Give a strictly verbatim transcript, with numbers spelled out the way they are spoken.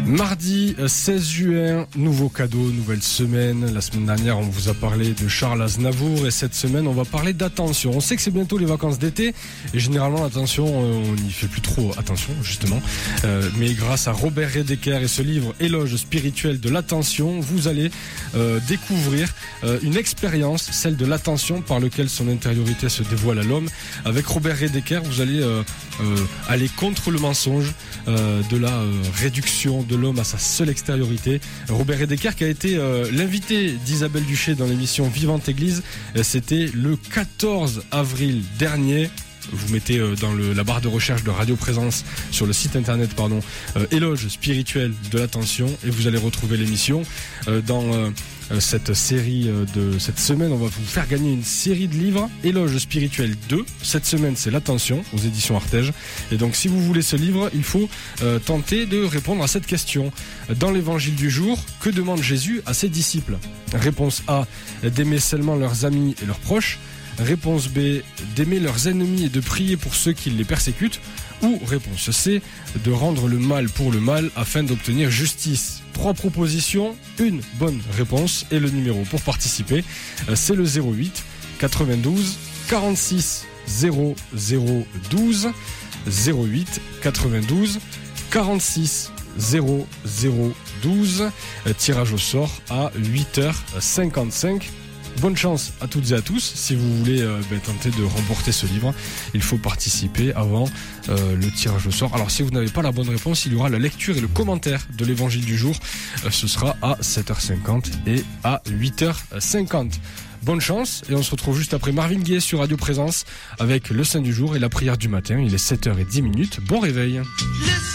Mardi seize juin, nouveau cadeau, nouvelle semaine. La semaine dernière, on vous a parlé de Charles Aznavour et cette semaine, on va parler d'attention. On sait que c'est bientôt les vacances d'été et généralement, l'attention, on n'y fait plus trop attention, justement. Euh, mais grâce à Robert Redeker et ce livre Éloge spirituel de l'attention, vous allez euh, découvrir euh, une expérience, celle de l'attention par laquelle son intériorité se dévoile à l'homme. Avec Robert Redeker, vous allez euh, euh, aller contre le mensonge euh, de la euh, réduction de l'homme à sa seule extériorité. Robert Redeker qui a été euh, l'invité d'Isabelle Duché dans l'émission Vivante Église, c'était le quatorze avril dernier. Vous mettez euh, dans le, la barre de recherche de Radio Présence sur le site internet pardon, euh, Éloge spirituel de l'attention et vous allez retrouver l'émission euh, dans euh, cette série euh, de cette semaine. On va vous faire gagner une série de livres Éloge spirituel deux. Cette semaine c'est l'attention aux éditions Artege et donc si vous voulez ce livre il faut euh, tenter de répondre à cette question. Dans l'évangile du jour, que demande Jésus à ses disciples? Réponse A, d'aimer seulement leurs amis et leurs proches. Réponse B, d'aimer leurs ennemis et de prier pour ceux qui les persécutent. Ou réponse C, de rendre le mal pour le mal afin d'obtenir justice. Trois propositions, une bonne réponse et le numéro pour participer, c'est le zéro huit quatre-vingt-douze quarante-six zéro zéro douze. zéro huit quatre-vingt-douze quarante-six zéro zéro douze. Tirage au sort à huit heures cinquante-cinq. Bonne chance à toutes et à tous. Si vous voulez euh, ben, tenter de remporter ce livre, il faut participer avant euh, le tirage au sort. Alors si vous n'avez pas la bonne réponse, il y aura la lecture et le commentaire de l'évangile du jour. Euh, ce sera à sept heures cinquante et à huit heures cinquante. Bonne chance et on se retrouve juste après Marvin Gaye sur Radio Présence avec le Saint du jour et la prière du matin. Il est sept heures dix. Bon réveil.